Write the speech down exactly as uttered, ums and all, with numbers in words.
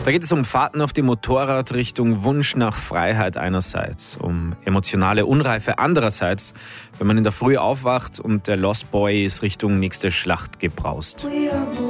Da geht es um Fahrten auf dem Motorrad Richtung Wunsch nach Freiheit einerseits, um emotionale Unreife andererseits, wenn man in der Früh aufwacht und der Lost Boy ist Richtung nächste Schlacht gebraust.